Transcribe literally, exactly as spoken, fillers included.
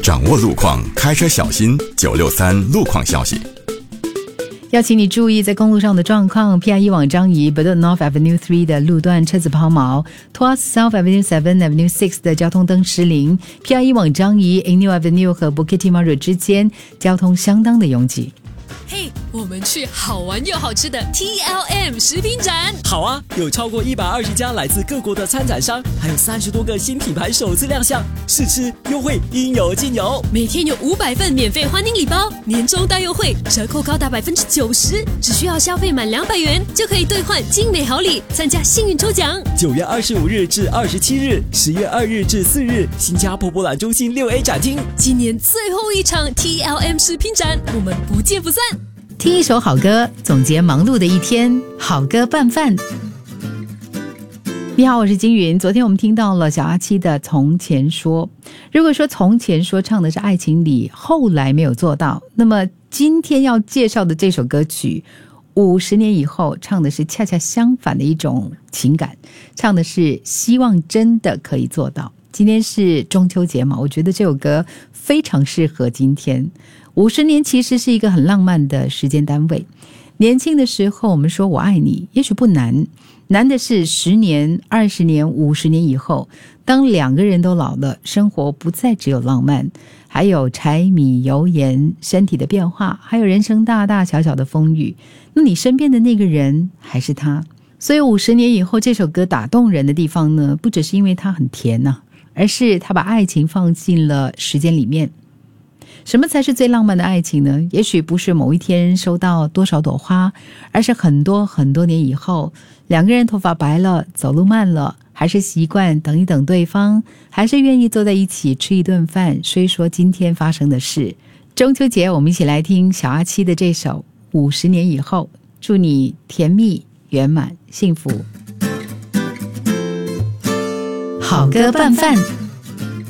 掌握路况，开车小心。九六三路况消息。 要请你注意在公路上的状况。 P I 一往樟宜 Bedok North Avenue 三的路段车子抛锚， Tuas South Avenue 七 Avenue 六的交通灯失灵。 P I 一往樟宜 Anu Avenue 和 Bukit Timah 之间交通相当的拥挤。 嘿、hey, 我们去好玩又好吃的 T L M 食品展。 好啊，有超过一百二十家来自各国的参展商，还有三十多个新品牌首次亮相，试吃优惠应有尽有。 每天有五百份免费欢迎礼包，年终大优惠，折扣高达百分之九十，只需要消费满两百元就可以兑换精美好礼，参加幸运抽奖。 九月二十五日至二十七日，十月二日至四日，新加坡博览中心六 A 展厅， 今年最后一场 T L M 食品展，我们不见不散。 听一首好歌，总结忙碌的一天，好歌拌饭。你好，我是金云。昨天我们听到了小阿七的《从前说》。如果说《从前说》唱的是爱情里后来没有做到，那么今天要介绍的这首歌曲五十年以后唱的是恰恰相反的一种情感，唱的是希望真的可以做到。今天是中秋节嘛，我觉得这首歌非常适合今天。五十年其实是一个很浪漫的时间单位。年轻的时候我们说我爱你也许不难，难的是十年、二十年、五十年以后，当两个人都老了，生活不再只有浪漫，还有柴米油盐，身体的变化，还有人生大大小小的风雨，那你身边的那个人还是他。所以五十年以后这首歌打动人的地方呢，不只是因为它很甜啊，而是他把爱情放进了时间里面。什么才是最浪漫的爱情呢？也许不是某一天收到多少朵花，而是很多很多年以后，两个人头发白了，走路慢了，还是习惯等一等对方，还是愿意坐在一起吃一顿饭，说一说今天发生的事。中秋节我们一起来听小阿七的这首五十年以后，祝你甜蜜圆满幸福。好歌拌饭。